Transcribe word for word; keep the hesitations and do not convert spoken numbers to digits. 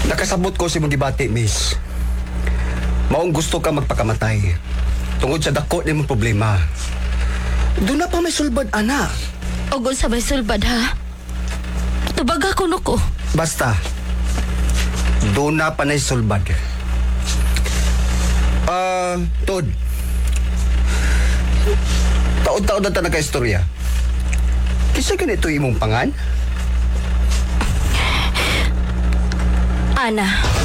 Nakasabot ko si mong gibati, miss. Maong gusto ka magpakamatay. Tungod sa dako ni mong problema. Doon na pa may sulbad, ana. Ugol sa may sulbad, ha? Tubag ako no ko. Basta, doon na pa na sulbad. Ah, uh, Tod. Taon-taon na ta naka-istorya. Kisa ganito imong pangan? Ana.